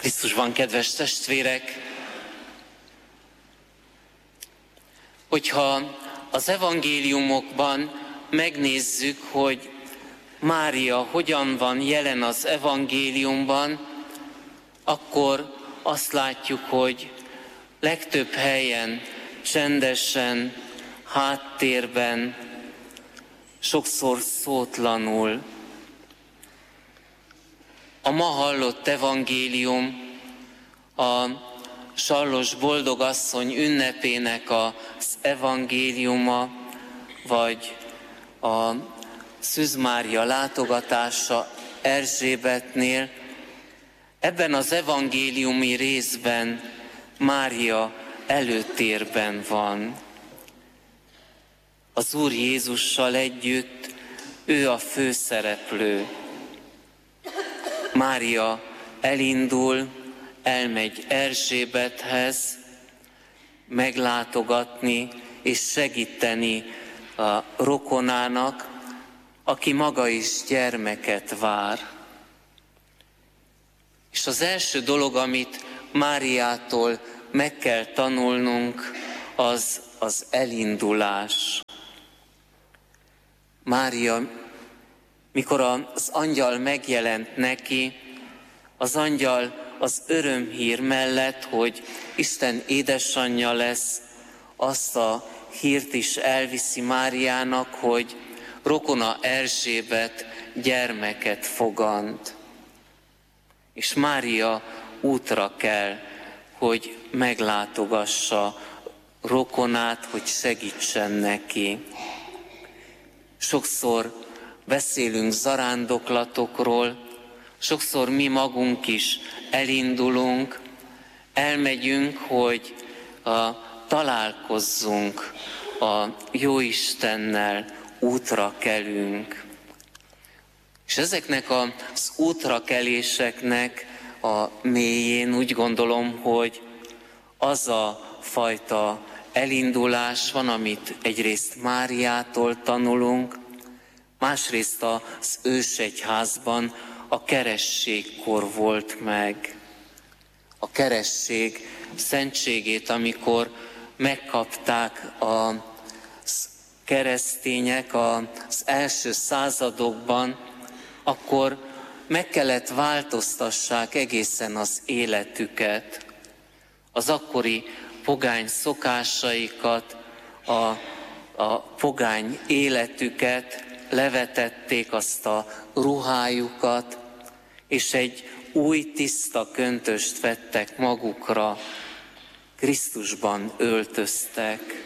Krisztusban, kedves testvérek, hogyha az evangéliumokban megnézzük, hogy Mária hogyan van jelen az evangéliumban, akkor azt látjuk, hogy legtöbb helyen csendesen, háttérben, sokszor szótlanul. A ma hallott evangélium a Sallos Boldogasszony ünnepének az evangéliuma, vagy a Szűz Mária látogatása Erzsébetnél. Ebben az evangéliumi részben Mária előtérben van. Az Úr Jézussal együtt ő a főszereplő. Mária elindul, elmegy Erzsébethez, meglátogatni és segíteni a rokonának, aki maga is gyermeket vár. És az első dolog, amit Máriától meg kell tanulnunk, az az elindulás. Mária, mikor az angyal megjelent neki, az angyal az örömhír mellett, hogy Isten édesanyja lesz, azt a hírt is elviszi Máriának, hogy rokona Erzsébet gyermeket fogant. És Mária útra kell, hogy meglátogassa rokonát, hogy segítsen neki. Sokszor beszélünk zarándoklatokról, sokszor mi magunk is elindulunk, elmegyünk, hogy találkozzunk a Jóistennel, útra kelünk. És ezeknek az útrakeléseknek a mélyén úgy gondolom, hogy az a fajta elindulás van, amit egyrészt Máriától tanulunk, másrészt az ősegyházban a kerességkor volt meg. A keresség szentségét, amikor megkapták a keresztények az első századokban, akkor meg kellett változtassák egészen az életüket, az akkori pogány szokásaikat, a pogány életüket, levetették azt a ruhájukat, és egy új tiszta köntöst vettek magukra, Krisztusban öltöztek.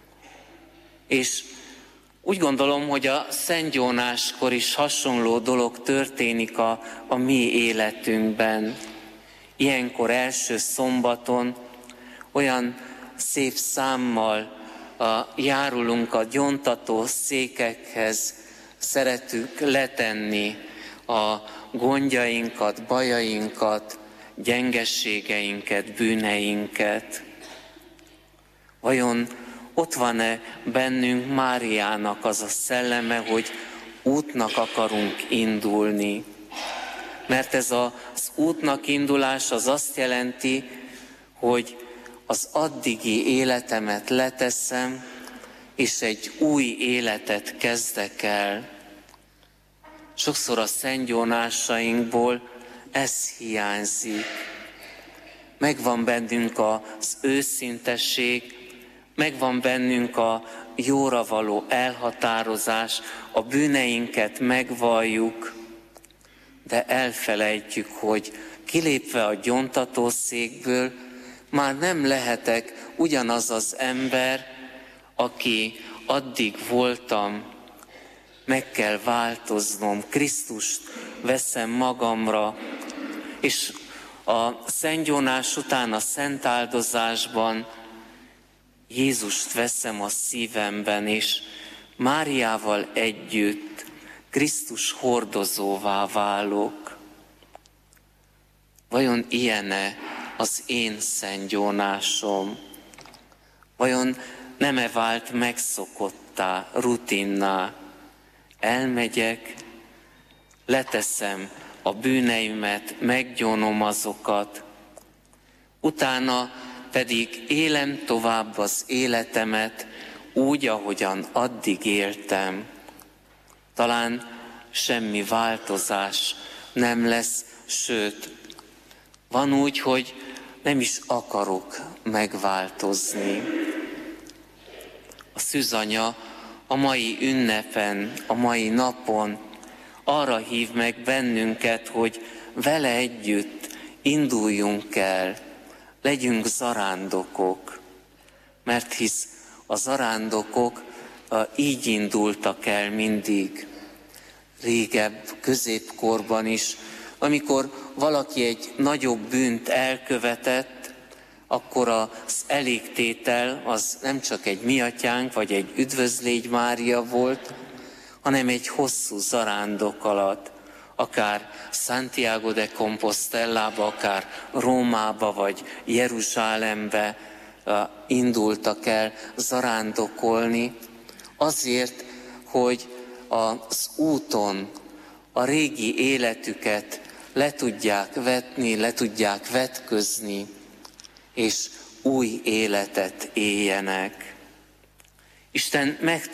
És úgy gondolom, hogy a szentgyónáskor is hasonló dolog történik a mi életünkben. Ilyenkor első szombaton olyan szép számmal járulunk a gyóntató székekhez, szeretünk letenni a gondjainkat, bajainkat, gyengességeinket, bűneinket. Vajon ott van-e bennünk Máriának az a szelleme, hogy útnak akarunk indulni? Mert ez az útnak indulás az azt jelenti, hogy az addigi életemet leteszem, és egy új életet kezdek el. Sokszor a szentgyónásainkból ez hiányzik. Megvan bennünk az őszintesség, megvan bennünk a jóra való elhatározás, a bűneinket megvalljuk, de elfelejtjük, hogy kilépve a gyóntatószékből már nem lehetek ugyanaz az ember, aki addig voltam. Meg kell változnom, Krisztust veszem magamra, és a szentgyónás után a szentáldozásban Jézust veszem a szívemben, és Máriával együtt Krisztus hordozóvá válok. Vajon ilyen-e az én szentgyónásom? Vajon nem-e vált megszokottá, rutinná? Elmegyek, leteszem a bűneimet, meggyónom azokat, utána pedig élem tovább az életemet úgy, ahogyan addig éltem. Talán semmi változás nem lesz, sőt, van úgy, hogy nem is akarok megváltozni. A szűzanya a mai ünnepen, a mai napon arra hív meg bennünket, hogy vele együtt induljunk el, legyünk zarándokok, mert hisz a zarándokok így indultak el mindig. Régebb, középkorban is, amikor valaki egy nagyobb bűnt elkövetett, akkor az elégtétel az nem csak egy miatyánk, vagy egy üdvözlégy Mária volt, hanem egy hosszú zarándok alatt, akár Santiago de Compostellába, akár Rómába, vagy Jeruzsálembe indultak el zarándokolni, azért, hogy az úton a régi életüket le tudják vetni, le tudják vetközni, és új életet éljenek. Isten